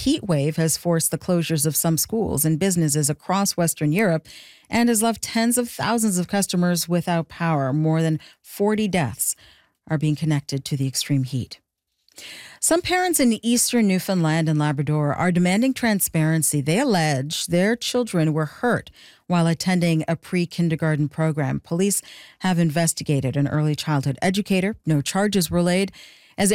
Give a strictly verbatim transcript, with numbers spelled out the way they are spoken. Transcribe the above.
heat wave has forced the closures of some schools and businesses across Western Europe and has left tens of thousands of customers without power. More than forty deaths are being connected to the extreme heat. Some parents in eastern Newfoundland and Labrador are demanding transparency. They allege their children were hurt while attending a pre-kindergarten program. Police have investigated an early childhood educator. No charges were laid.